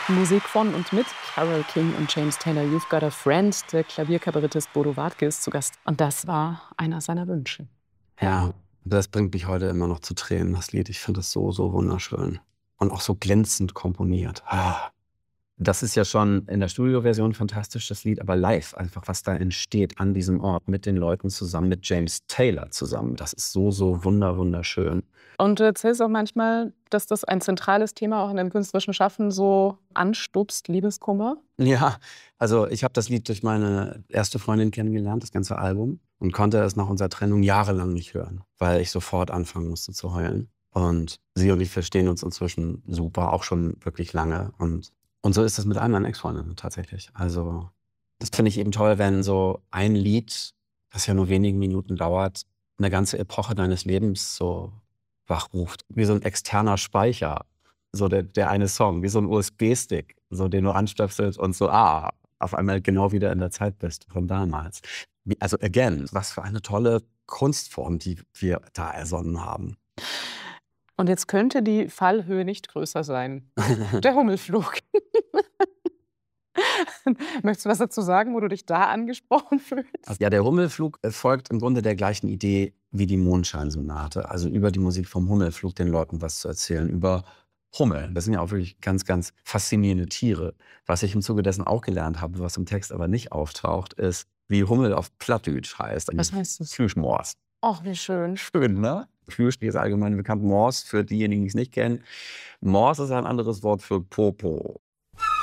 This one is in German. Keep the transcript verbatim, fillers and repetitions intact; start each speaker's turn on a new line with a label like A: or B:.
A: Musik von und mit Carole King und James Taylor. You've Got a Friend. Der Klavierkabarettist Bodo Wartke ist zu Gast. Und das war einer seiner Wünsche.
B: Ja, das bringt mich heute immer noch zu Tränen, das Lied. Ich finde es so, so wunderschön. Und auch so glänzend komponiert. Ah. Das ist ja schon in der Studioversion fantastisch, das Lied, aber live einfach, was da entsteht an diesem Ort mit den Leuten zusammen, mit James Taylor zusammen. Das ist so, so wunder, wunderschön.
A: Und du erzählst auch manchmal, dass das ein zentrales Thema auch in deinem künstlerischen Schaffen so anstupst, Liebeskummer.
B: Ja, also ich habe das Lied durch meine erste Freundin kennengelernt, das ganze Album, und konnte es nach unserer Trennung jahrelang nicht hören, weil ich sofort anfangen musste zu heulen. Und sie und ich verstehen uns inzwischen super, auch schon wirklich lange. Und, und so ist das mit allen meinen Ex-Freundinnen tatsächlich. Also das finde ich eben toll, wenn so ein Lied, das ja nur wenige Minuten dauert, eine ganze Epoche deines Lebens so wachruft. Wie so ein externer Speicher, so der, der eine Song, wie so ein U S B-Stick, so den du anstöpselst und so, ah, auf einmal genau wieder in der Zeit bist von damals. Wie- Also again, was für eine tolle Kunstform, die wir da ersonnen haben.
A: Und jetzt könnte die Fallhöhe nicht größer sein. Der Hummelflug. Möchtest du was dazu sagen, wo du dich da angesprochen fühlst?
B: Ja, der Hummelflug äh, folgt im Grunde der gleichen Idee wie die Mondscheinsonate. Also über die Musik vom Hummelflug den Leuten was zu erzählen, über Hummeln. Das sind ja auch wirklich ganz, ganz faszinierende Tiere. Was ich im Zuge dessen auch gelernt habe, was im Text aber nicht auftaucht, ist, wie Hummel auf Plattdeutsch heißt.
A: Was heißt das?
B: Flüschmors.
A: Ach, wie schön.
B: Schön, ne? Flüsch ist allgemein bekannt. Mors, für diejenigen, die es nicht kennen. Mors ist ein anderes Wort für Popo.